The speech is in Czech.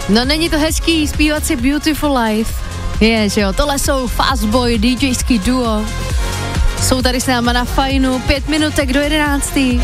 No není to hezký zpívat si Beautiful Life. Je, že jo, tohle jsou Fastboy, DJský duo. Jsou tady s náma na Fajnu, 5 minutek do 11.